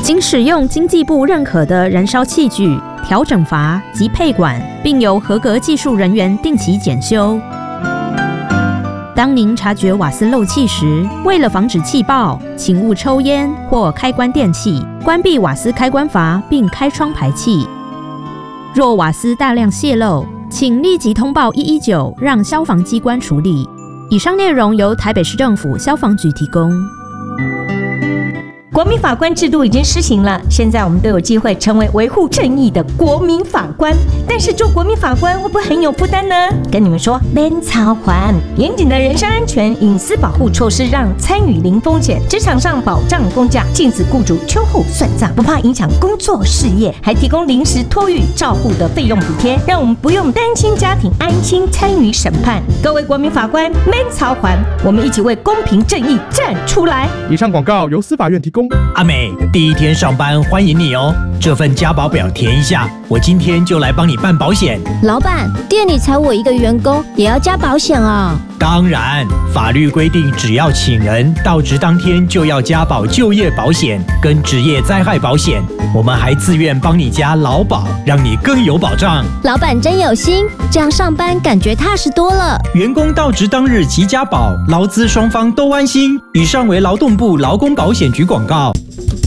仅使用经济部认可的燃烧器具、调整阀及配管，并由合格技术人员定期检修。当您察觉瓦斯漏气时，为了防止气爆，请勿抽烟或开关电器，关闭瓦斯开关阀并开窗排气。若瓦斯大量泄漏，请立即通报119，让消防机关处理。以上内容由台北市政府消防局提供。 国民法官制度已经施行了，现在我们都有机会成为维护正义的国民法官。但是做国民法官会不会很有负担呢？跟你们说，免操还严谨的人身安全、隐私保护措施，让参与零风险，职场上保障公假，禁止雇主秋后算账，不怕影响工作事业，还提供临时托育照护的费用补贴，让我们不用单亲家庭安心参与审判。各位国民法官，免操还，我们一起为公平正义站出来。 以上广告由司法院提供。 阿美，第一天上班欢迎你哦，这份加保表填一下，我今天就来帮你办保险。 老板，店里才我一个员工，也要加保险啊？ 当然，法律规定只要请人到职当天就要加保就业保险跟职业灾害保险，我们还自愿帮你加劳保，让你更有保障。 老板真有心，这样上班感觉踏实多了。 员工到职当日即加保，劳资双方都安心。以上为劳动部劳工保险局广告。